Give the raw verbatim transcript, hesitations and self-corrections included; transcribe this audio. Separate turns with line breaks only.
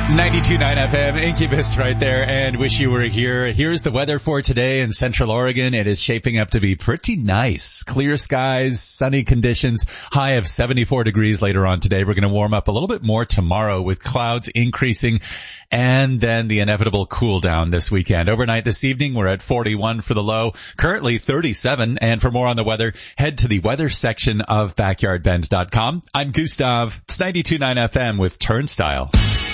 ninety-two point nine F M, Incubus right there, and wish you were here. Here's the weather for today in Central Oregon. It is shaping up to be pretty nice. Clear skies, sunny conditions, high of seventy-four degrees later on today. We're going to warm up a little bit more tomorrow with clouds increasing and then the inevitable cool down this weekend. Overnight this evening, we're at forty-one for the low, currently thirty-seven. And for more on the weather, head to the weather section of backyard bend dot com. I'm Gustav. It's ninety-two point nine F M with Turnstile.